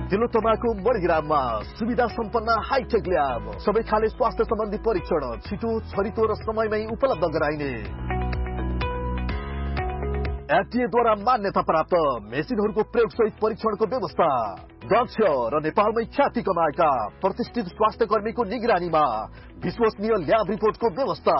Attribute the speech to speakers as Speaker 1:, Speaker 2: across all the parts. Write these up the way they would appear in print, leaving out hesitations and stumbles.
Speaker 1: तिलोत्तमाको मणिग्राममा सुविधा सम्पन्न hi tech lab, सबै खाले स्वास्थ्य सम्बन्धी परीक्षण छिटो, छरितो र समयमै उपलब्ध गराइने। एफडीएद्वारा मान्यता प्राप्त मेसिनहरूको प्रयोगसहित परीक्षणको व्यवस्था, दक्ष र नेपालमै ख्याति कमाएका प्रतिष्ठित स्वास्थ्य कर्मीको निगरानीमा विश्वसनीय ल्याब रिपोर्टको व्यवस्था,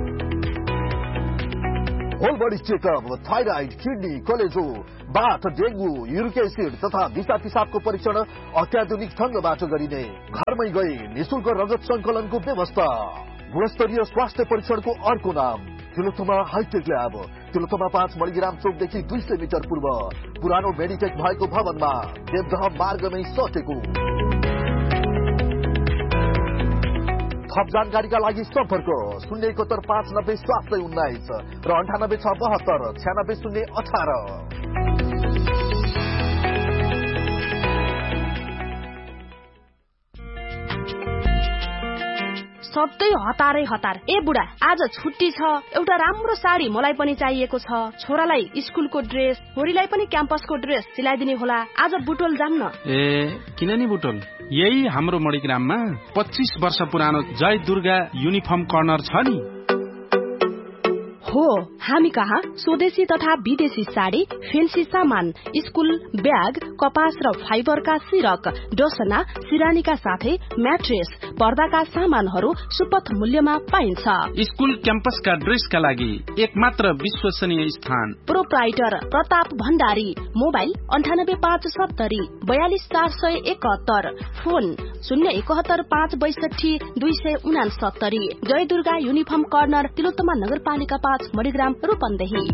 Speaker 1: whole body checkup, thyroid, kidney, कलेजो, बाथ, डेंगू, युरिक एसिड तथा दिशा पिसाबको परीक्षण अत्याधुनिक ढंगबाट गरिने। घरमै गई निशुल्क रगत संकलनको व्यवस्था। गुणस्तरीय स्वास्थ्य परीक्षणको अर्को नाम Tilottama hi tech lab, Tilottama 5 Manigram चौकदेखि 200 metre पूर्व पुरानो मेडिटेक भएको भवनमा देवदह मार्गमै सटेको। थप जानकारीका लागि सम्पर्क 071 590 719 र 98 672 96 018।
Speaker 2: सधैँ हतारै हतार। ए बुढा, आज छुट्टी छ, एउटा राम्रो साडी मलाई पनि चाहिएको छ। छोरालाई स्कुलको ड्रेस, छोरीलाई पनि क्याम्पसको ड्रेस सिलाइदिने होला। आज बुटोल जान्न?
Speaker 3: किन नि बुटोल, यही हाम्रो मणिग्राममा 25 वर्ष पुरानो जय दुर्गा युनिफर्म कर्नर छ नि।
Speaker 2: हो, हामी कहाँ स्वदेशी तथा विदेशी साडी, फेन्सी सामान, स्कुल ब्याग, कपास र फाइबरका सिरक, डोसना, सिरानीका साथै म्याट्रेस, पर्दाका सामानहरू सुपथ मूल्यमा पाइन्छ।
Speaker 3: स्कुल क्याम्पसका ड्रेसका लागि एकमात्र विश्वसनीय स्थान,
Speaker 2: proprietor Pratap Bhandari. Mobile 98570 42471, phone 071 562 269। जय दुर्गा युनिफर्म कर्नर, तिलोत्तमा नगरपालिका 5 मणिग्राम, रूपन्देही।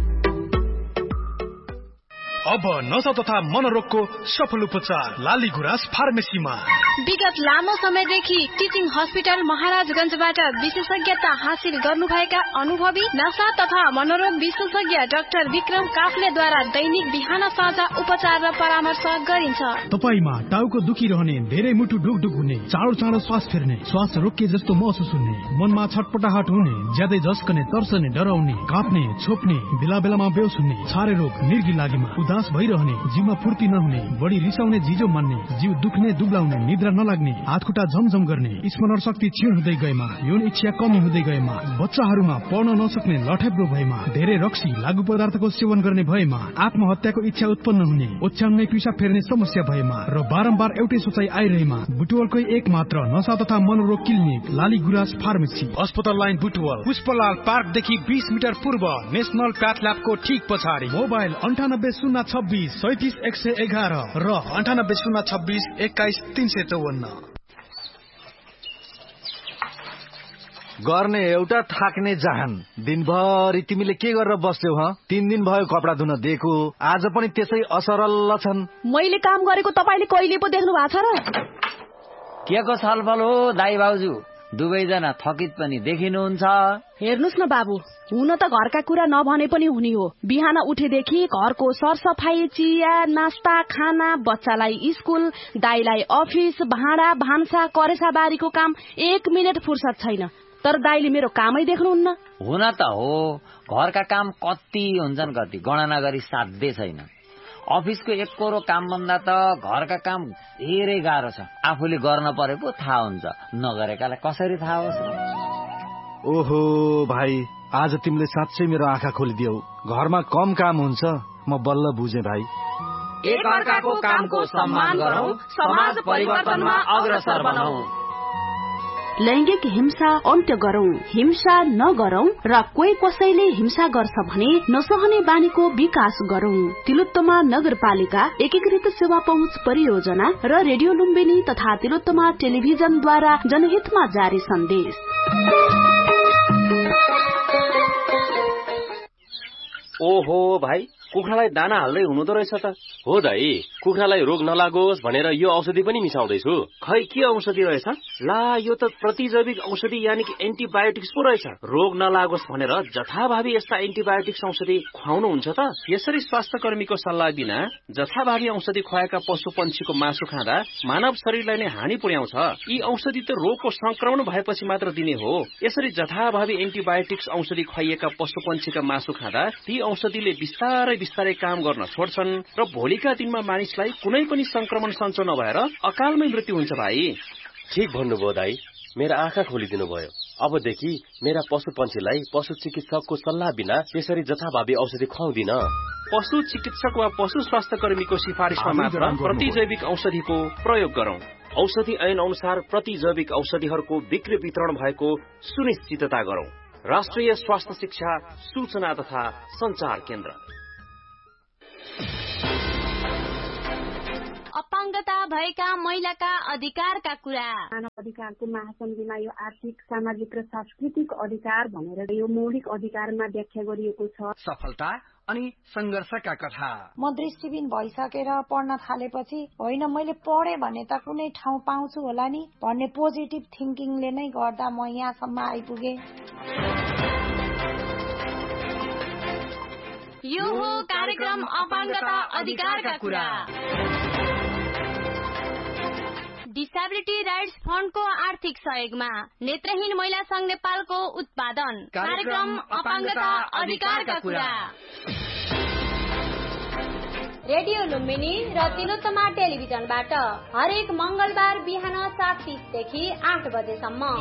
Speaker 4: अब नशा तथा मनोरोगको सफल उपचार लाली गुराँस फार्मेसीमा।
Speaker 5: विगत लामो समयदेखि टिचिङ हस्पिटल महाराजगञ्जबाट विशेषज्ञता हासिल गर्नुभएका अनुभवी नशा तथा मनोरोग विशेषज्ञ डाक्टर विक्रम काफ्लेद्वारा दैनिक बिहान साँझ उपचार र परामर्श गरिन्छ।
Speaker 4: तपाईमा टाउको दुखिरहने, धेरै मुटु ढुकढुक हुने, चाँडो चाँडो श्वास फेर्ने, श्वास रोकिए जस्तो महसुस हुने, मनमा छटपटाहट हुने, ज्यादै झस्कने, तर्सने, डराउने, काँप्ने, छोप्ने, बेला बेलामा बेहोस हुने, छारे रोग, निर्गी लागेमा उदास भइरहने, जिउमा फुर्ती नहुने, बढी रिसाउने, जिजो मान्ने, जिउ दुख्ने, दुब्लाउने, निद्रा नलाग्ने, हात खुट्टा झमझम गर्ने, स्मरण शक्ति क्षीण हुँदै गएमा, यौन इच्छा कमी हुँदै गएमा, बच्चाहरूमा पढ्न नसक्ने, लठेब्रो भएमा, धेरै रक्सी लागु पदार्थको सेवन गर्ने भएमा, आत्महत्याको इच्छा उत्पन्न हुने, ओछ्याउनै पिसाब फेर्ने समस्या भएमा र बारम्बार एउटै सोचाइ आइरहेमा बुटवलकै एक मात्र नशा तथा मनोरोग क्लिनिक लाली गुराँस फार्मेसी, अस्पताल लाइन बुटवल, पुष्पलाल पार्कदेखि 20 मिटर पूर्व नेशनल प्याथल्याबको ठीक पछाडि। मोबाइल 98 026 37 111 र 98 026 21 354।
Speaker 1: गर्ने एउटा, थाक्ने जहान। दिनभरि तिमीले के गरेर बस्यौ? 3 दिन भयो कपडा धुन दिएको, आज पनि त्यसै असरल छन्।
Speaker 2: मैले काम गरेको तपाईले कहिले पो देख्नु भएको छ र?
Speaker 6: के को छलफल हो दाइ बाउजू? दुवैजना थकित पनि देखिनुहुन्छ।
Speaker 2: हेर्नुस् न बाबु, हुन त घरका कुरा नभने पनि हुने हो। बिहान उठेदेखि घरको सरसफाई, चिया, नास्ता, खाना, बच्चालाई स्कुल, दाइलाई अफिस, भाँडा भान्सा, करेसाबारीको काम, 1 मिनेट फुर्सद छैन। तर दाइले मेरो कामै देख्नुहुन्न।
Speaker 6: हुन त हो, घरका काम कति हुन्छन्, कति गणना गरी साध्य छैन। अफिसको एक कोरो काम भन्दा त घरका काम धेरै गाह्रो छ। आफूले गर्न परे पो थाहा हुन्छ, नगरेकालाई कसरी थाहा होस् र?
Speaker 1: ओहो भाइ, आज तिमीले साँच्चै मेरो आँखा खोलिदियौ। घरमा कम काम हुन्छ, म बल्ल बुझेँ भाइ।
Speaker 6: एक अर्काको कामको सम्मान गरौँ, समाज परिवर्तनमा अग्रसर बनाऊ।
Speaker 2: लैंगिक हिंसा अन्त्य गरौं, हिंसा नगरौं र कोही कसैले हिंसा गर्छ भने नसहने बानीको विकास गरौं। तिलोत्तमा नगरपालिका एकीकृत सेवा पहुँच परियोजना र रेडियो लुम्बिनी तथा तिलोत्तमा टेलिभिजनद्वारा जनहितमा जारी सन्देश।
Speaker 7: ओहो भाइ, कुखुरालाई दाना हाल्दै हुनुहुँदो रहेछ त।
Speaker 8: हो दाइ, कुखुरालाई रोग नलागोस् भनेर यो औषधि पनि मिसाउँदैछु।
Speaker 7: खै के औषधि रहेछ? ला, यो त प्रतिजैविक औषधि यानि कि एन्टिबायोटिक्स पो रहेछ। रोग नलागोस् भनेर जथाभावी यस्ता एन्टिबायोटिक्स औषधि खुवाउनुहुन्छ त?
Speaker 8: यसरी स्वास्थ्य कर्मीको सल्लाह बिना जथाभावी औषधि खुवाएका पशु पंक्षीको मासु खाँदा मानव शरीरलाई नै हानि पुर्याउँछ। यी औषधि त रोगको संक्रमण भएपछि मात्र दिने हो। यसरी जथाभावी एन्टिबायोटिक्स औषधि खुवाइएका पशु पंक्षीका मासु खाँदा ती औषधिले बिस्तारै
Speaker 7: बिस्तारै काम गर्न छोड्छन् र भोलिका दिनमा मानिसलाई कुनै पनि संक्रमण सञ्चो नभएर अकालमै मृत्यु हुन्छ भाइ।
Speaker 9: ठीक भन्नुभयो दाइ, मेरा आँखा खोलिदिनु भयो। अबदेखि मेरा पशु पन्छीलाई पशु चिकित्सकको सल्लाह बिना यसरी जथाभावी औषधि खुवाउँदिन।
Speaker 7: पशु चिकित्सक वा पशु स्वास्थ्य कर्मीको सिफारिसमा मात्र प्रतिजैविक औषधिको प्रयोग गरौं। औषधि ऐन अनुसार प्रतिजैविक औषधिहरूको बिक्री वितरण भएको सुनिश्चितता गरौं। राष्ट्रिय स्वास्थ्य शिक्षा सूचना तथा संचार केन्द्र।
Speaker 5: अपाङ्गता भएका महिलाका अधिकारका कुरा।
Speaker 10: मानव अधिकारको महासन्धिमा यो आर्थिक, सामाजिक र सांस्कृतिक अधिकार भनेर यो मौलिक अधिकारमा व्याख्या गरिएको छ।
Speaker 11: सफलता अनि संघर्षका कथा।
Speaker 12: म दृष्टिबिन भइसकेर पढ्न थालेपछि होइन मैले पढे भने त कुनै ठाउँ पाउँछु होला नि भन्ने पोजिटिभ थिंकिङले नै गर्दा म यहाँसम्म आइपुगे।
Speaker 5: यो हो कार्यक्रम अपाङ्गता अधिकारका कुरा। डिसेबिलिटी राइट्स फन्डको आर्थिक सहयोगमा नेत्रहीन महिला संघ नेपालको उत्पादन कार्यक्रम अपाङ्गता अधिकारका कुरा। रेडियो लुम्बिनी र तिलोत्तमा टेलिभिजनबाट हरेक मंगलबार बिहान 7:30 देखि 8 बजेसम्म।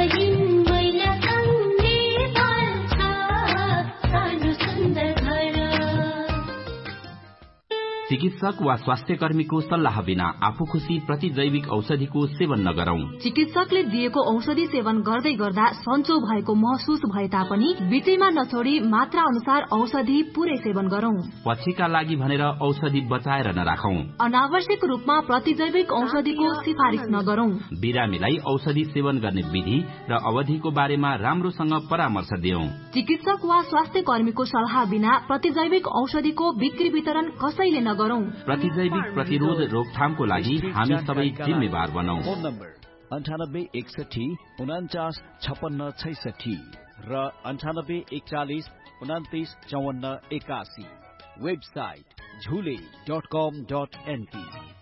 Speaker 13: चिकित्सक वा स्वास्थ्य कर्मीको सल्लाह बिना आफू खुशी प्रतिजैविक औषधिको सेवन नगरौं।
Speaker 2: चिकित्सकले दिएको औषधि सेवन गर्दै गर्दा सन्चो भएको महसुस भए तापनि बीचैमा नछोडी मात्रा अनुसार औषधि पूरै सेवन गरौं।
Speaker 13: पछिका लागि भनेर औषधि बचाएर नराखौं।
Speaker 2: अनावश्यक रूपमा प्रतिजैविक औषधिको सिफारिस नगरौं।
Speaker 13: बिरामीलाई औषधि सेवन गर्ने विधि र अवधिको बारेमा राम्रोसँग परामर्श दियौं।
Speaker 2: चिकित्सक वा स्वास्थ्य कर्मीको सल्लाह बिना प्रतिजैविक औषधिको बिक्री वितरण कसैले नगरौं।
Speaker 13: प्रतिजैविक प्रतिरोध रोकथामको लागि हामी सबै जिम्मेवार बनौं।
Speaker 14: फोन नम्बर 98 61 49 56 66 र 98 41 29 54 81। वेबसाइट झुले.com.np।